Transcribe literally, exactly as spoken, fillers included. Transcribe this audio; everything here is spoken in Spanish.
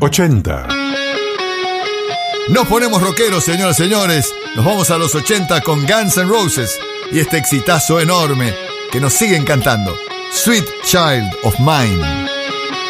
ochenta. Nos ponemos rockeros, señoras y señores. Nos vamos a los ochenta con Guns N' Roses y este exitazo enorme que nos sigue encantando, Sweet Child of Mine.